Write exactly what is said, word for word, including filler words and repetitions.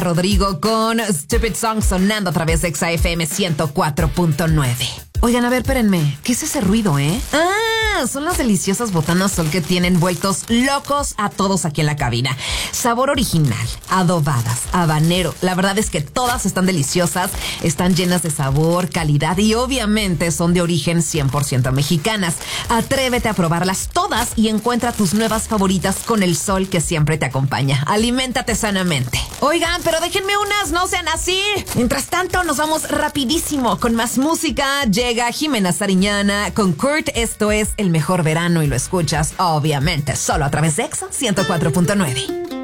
Rodrigo con Stupid Song sonando a través de Exa F M ciento cuatro punto nueve. Oigan, a ver, espérenme. ¿Qué es ese ruido, eh? Ah, son las deliciosas botanas Sol que tienen vueltos locos a todos aquí en la cabina. Sabor original, adobadas, habanero. La verdad es que todas están deliciosas, están llenas de sabor, calidad y obviamente son de origen cien por ciento mexicanas. Atrévete a probarlas todas y encuentra tus nuevas favoritas con el Sol que siempre te acompaña. Aliméntate sanamente. Oigan, pero déjenme unas, no sean así. Mientras tanto, nos vamos rapidísimo con más música. Llega Jimena Sariñana con Kurt. Esto es El Mejor Verano y lo escuchas, obviamente, solo a través de Exa ciento cuatro punto nueve.